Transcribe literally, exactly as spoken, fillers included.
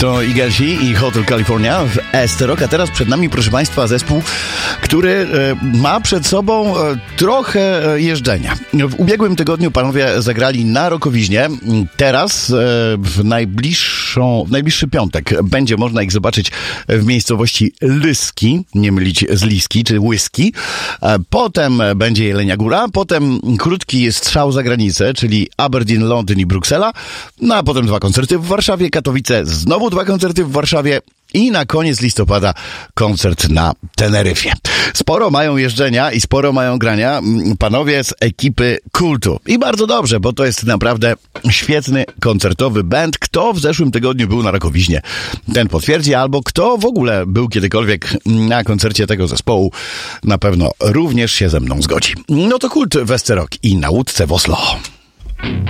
To Eaglesi i Hotel California w Esterok, a teraz przed nami, proszę Państwa, zespół, który e, ma przed sobą e, trochę e, jeżdżenia. W ubiegłym tygodniu panowie zagrali na Rokowiźnie. Teraz e, w, najbliższą, w najbliższy piątek będzie można ich zobaczyć w miejscowości Lyski, nie mylić z Liski, czy Whisky. E, potem będzie Jelenia Góra, potem krótki strzał za granicę, czyli Aberdeen, Londyn i Bruksela, no a potem dwa koncerty w Warszawie, Katowice, znowu dwa koncerty w Warszawie i na koniec listopada koncert na Teneryfie. Sporo mają jeżdżenia i sporo mają grania panowie z ekipy Kultu. I bardzo dobrze, bo to jest naprawdę świetny koncertowy band. Kto w zeszłym tygodniu był na Rokowiźnie, ten potwierdzi, albo kto w ogóle był kiedykolwiek na koncercie tego zespołu, na pewno również się ze mną zgodzi. No to Kult w Esterok i na łódce w Oslo.